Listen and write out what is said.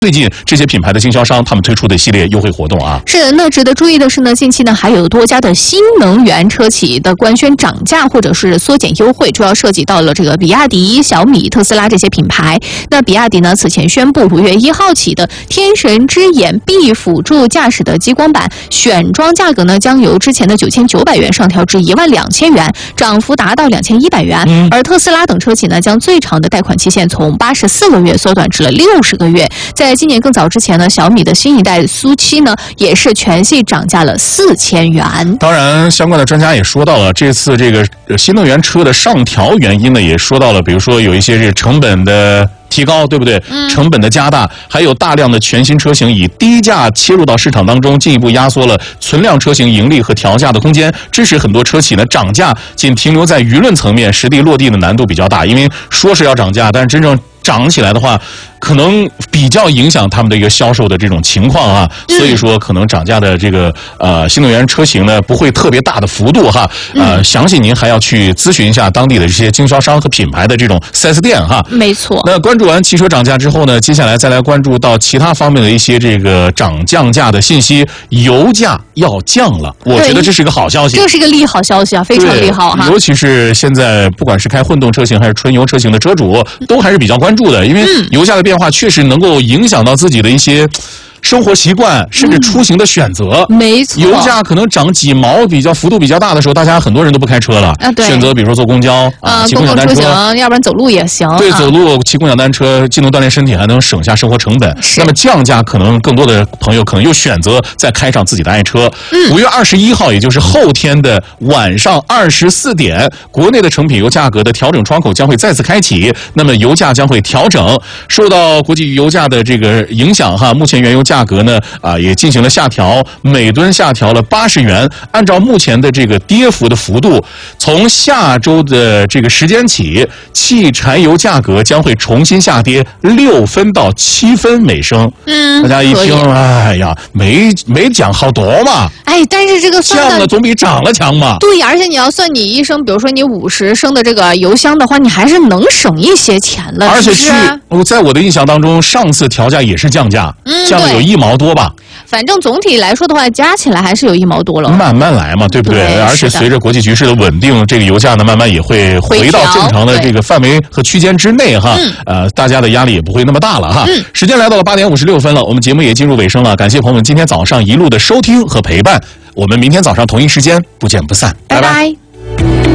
最近这些品牌的经销商他们推出的系列优惠活动啊。 是的，那值得注意的是呢，近期呢还有多家的新能源车企的官宣涨价或者是缩减优惠，主要涉及到了这个比亚迪、小米、特斯拉这些品牌。那比亚迪呢此前宣布5月1号起的天神之眼 B 辅助驾驶的激光版选装价格呢将由之前的9900元上调至12000元，涨幅达到2100元。而特斯拉等车企呢将最长的贷款期限从84个月缩短至了60个月。在今年更早之前呢，小米的新一代苏7呢也是全系涨价了4000元。 当然，相关的专家也说到了，这次这个新能源车的上调原因呢，也说到了，比如说有一些这个成本的提高，对不对？成本的加大，还有大量的全新车型以低价切入到市场当中，进一步压缩了存量车型盈利和调价的空间，致使很多车企呢涨价仅停留在舆论层面，实地落地的难度比较大。因为说是要涨价，但是真正涨起来的话，可能比较影响他们的一个销售的这种情况啊，所以说可能涨价的这个新能源车型呢不会特别大的幅度哈，详细您还要去咨询一下当地的这些经销商和品牌的这种 4S 店哈。 没错。 那关注完汽车涨价之后呢，接下来再来关注到其他方面的一些这个降价的信息，油价要降了，我觉得这是一个好消息， 这是一个利好消息啊，非常利好哈。 尤其是现在不管是开混动车型还是纯油车型的车主，都还是比较关注的，因为油价的变化确实能够影响到自己的一些生活习惯，甚至出行的选择。 没错， 油价可能涨几毛，幅度比较大的时候，大家很多人都不开车了，选择比如说坐公交骑共享单车， 要不然走路也行。 对，走路骑共享单车既能锻炼身体，还能省下生活成本。那么降价，可能更多的朋友可能又选择再开上自己的爱车。5月21号，也就是后天的晚上24点，国内的成品油价格的调整窗口将会再次开启，那么油价将会调整。受到国际油价的这个影响哈，目前原油价格呢也进行了下调，每吨下调了80元。按照目前的这个跌幅的幅度，从下周的这个时间起，汽柴油价格将会重新下跌6分到7分每升。大家一听，哎呀，没降好多嘛。哎， 但是这个降了总比涨了强嘛。 对，而且你要算你一升，比如说你50升的这个油箱的话，你还是能省一些钱的。 而且在我的印象当中，上次调价也是降价，降了有1毛多吧。 反正总体来说的话，加起来还是有1毛多了。 慢慢来嘛，对不对？而且随着国际局势的稳定，这个油价呢慢慢也会回到正常的这个范围和区间之内哈。大家的压力也不会那么大了哈。时间来到了8点56分了，我们节目也进入尾声了。感谢朋友们今天早上一路的收听和陪伴，我们明天早上同一时间不见不散，拜拜。